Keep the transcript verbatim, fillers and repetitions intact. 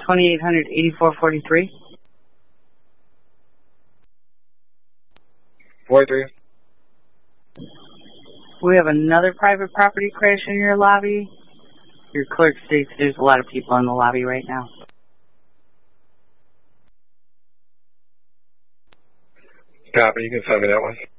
twenty-eight hundred eighty-four forty-three. forty-three. We have another private property crash in your lobby. Your clerk states there's a lot of people in the lobby right now. Copy, you can send me that one.